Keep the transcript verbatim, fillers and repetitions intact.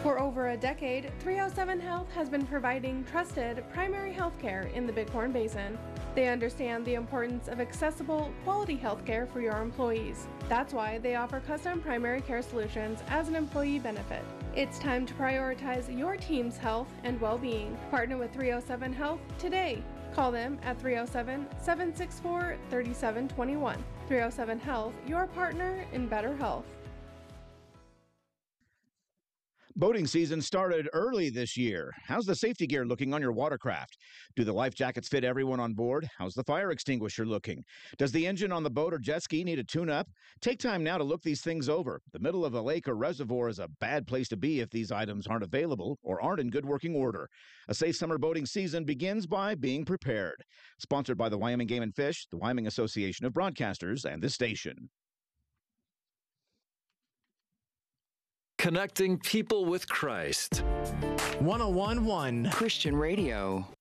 For over a decade, three oh seven Health has been providing trusted primary health care in the Bighorn Basin. They understand the importance of accessible, quality health care for your employees. That's why they offer custom primary care solutions as an employee benefit. It's time to prioritize your team's health and well-being. Partner with three oh seven Health today. Call them at three oh seven, seven six four, three seven two one. three oh seven Health, your partner in better health. Boating season started early this year. How's the safety gear looking on your watercraft? Do the life jackets fit everyone on board? How's the fire extinguisher looking? Does the engine on the boat or jet ski need a tune-up? Take time now to look these things over. The middle of a lake or reservoir is a bad place to be if these items aren't available or aren't in good working order. A safe summer boating season begins by being prepared. Sponsored by the Wyoming Game and Fish, the Wyoming Association of Broadcasters, and this station. Connecting people with Christ. one oh one point one Christian Radio.